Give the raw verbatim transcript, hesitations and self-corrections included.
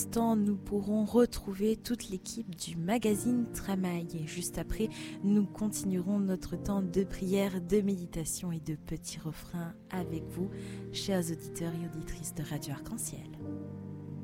Nous pourrons retrouver toute l'équipe du magazine Tramail. Et juste après, nous continuerons notre temps de prière, de méditation et de petits refrains avec vous, chers auditeurs et auditrices de Radio Arc-en-Ciel.